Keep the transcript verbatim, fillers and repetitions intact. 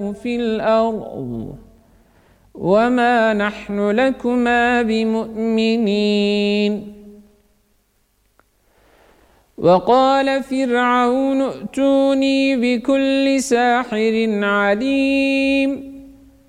في الأرض وما نحن لكما بمؤمنين وقال فرعون ائتوني بكل ساحر عليم